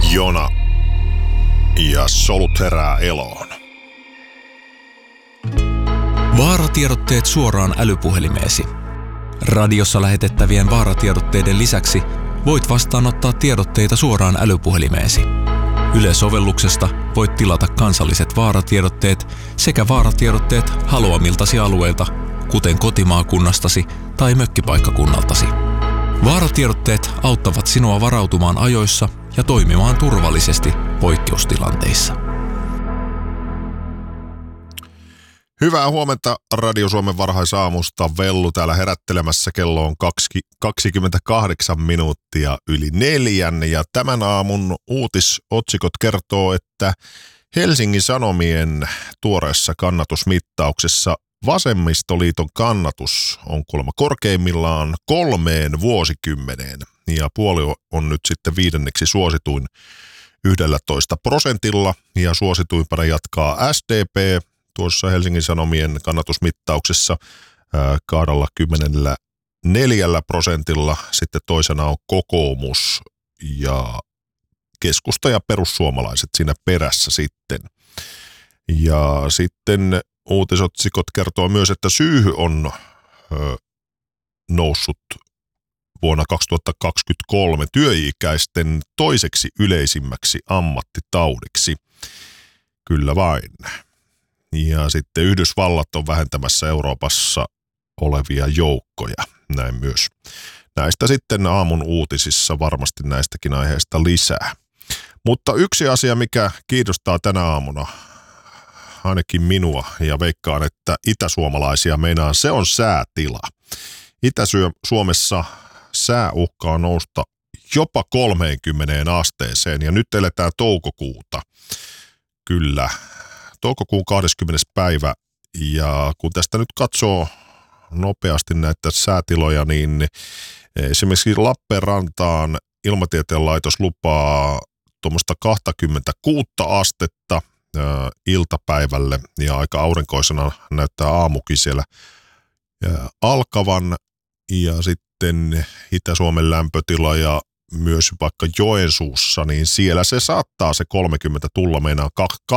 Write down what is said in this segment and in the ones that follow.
Jona ja solut herää eloon. Vaaratiedotteet suoraan älypuhelimeesi. Radiossa lähetettävien vaaratiedotteiden lisäksi voit vastaanottaa tiedotteita suoraan älypuhelimeesi. Yle-sovelluksesta voit tilata kansalliset vaaratiedotteet sekä vaaratiedotteet haluamiltasi alueilta, kuten kotimaakunnastasi tai mökkipaikkakunnaltasi. Vaaratiedotteet auttavat sinua varautumaan ajoissa ja toimimaan turvallisesti poikkeustilanteissa. Hyvää huomenta Radio Suomen varhaisaamusta. Vellu täällä herättelemässä. Kello on 28 minuuttia yli 4. Ja tämän aamun uutisotsikot kertoo, että Helsingin Sanomien tuoreessa kannatusmittauksessa Vasemmistoliiton kannatus on kuulemma korkeimmillaan 3 vuosikymmeneen. Ja puolue on nyt sitten 5. suosituin 11%. Ja suosituimpana jatkaa SDP tuossa Helsingin Sanomien kannatusmittauksessa 24%. Sitten toisena on kokoomus ja keskusta ja perussuomalaiset siinä perässä sitten. Ja sitten uutisotsikot kertoo myös, että syyhy on noussut vuonna 2023 työikäisten toiseksi yleisimmäksi ammattitaudiksi. Kyllä vain. Ja sitten Yhdysvallat on vähentämässä Euroopassa olevia joukkoja, näin myös. Näistä sitten aamun uutisissa varmasti näistäkin aiheista lisää. Mutta yksi asia, mikä kiinnostaa tänä aamuna, ainakin minua ja veikkaan, että itäsuomalaisia meinaan, se on säätila. Itä-Suomessa sää uhkaa nousta jopa 30 asteeseen ja nyt eletään toukokuuta. Kyllä. Toukokuun 20. päivä, ja kun tästä nyt katsoo nopeasti näitä säätiloja, niin esimerkiksi Lappeenrantaan Ilmatieteen laitos lupaa tuommoista 26 astetta iltapäivälle, ja aika aurinkoisena näyttää aamukin siellä alkavan, ja sitten Itä-Suomen lämpötila ja myös vaikka Joensuussa, niin siellä se saattaa se 30 tulla, meinaa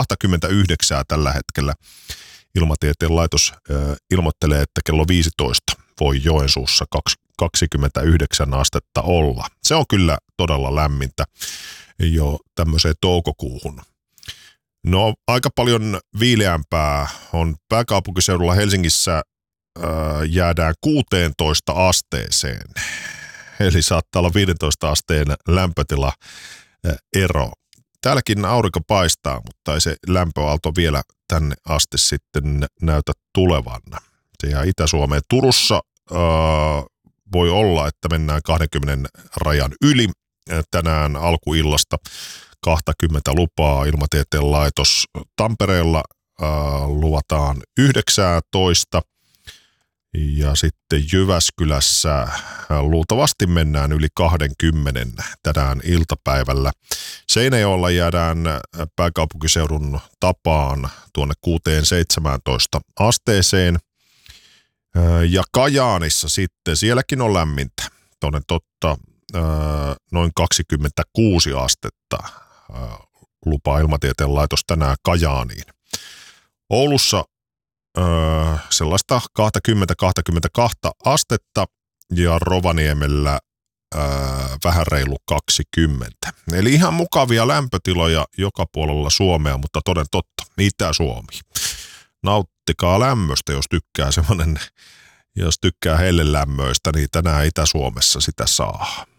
29 tällä hetkellä. Ilmatieteen laitos ilmoittelee, että kello 15 voi Joensuussa 29 astetta olla. Se on kyllä todella lämmintä jo tämmöiseen toukokuuhun. No aika paljon viileämpää on pääkaupunkiseudulla. Helsingissä jäädään 16 asteeseen. Eli saattaa olla 15 asteen lämpötila ero. Täälläkin aurinko paistaa, mutta ei se lämpöaalto vielä tänne asti sitten näytä tulevan. Se jää Itä-Suomeen. Turussa voi olla, että mennään 20 rajan yli. Tänään alkuillasta 20 lupaa Ilmatieteen laitos. Tampereella luvataan 19. Ja sitten Jyväskylässä luultavasti mennään yli 20 tänään iltapäivällä. Seinäjoella jäädään pääkaupunkiseudun tapaan tuonne 16-17 asteeseen. Ja Kajaanissa sitten, sielläkin on lämmintä. Toden totta noin 26 astetta lupaa Ilmatieteen laitos tänään Kajaaniin. Oulussa sellaista 20-22 astetta ja Rovaniemellä vähän reilu 20. Eli ihan mukavia lämpötiloja joka puolella Suomea, mutta toden totta, Itä-Suomi. Nauttikaa lämmöstä, jos tykkää hellelämmöistä, niin tänään Itä-Suomessa sitä saa.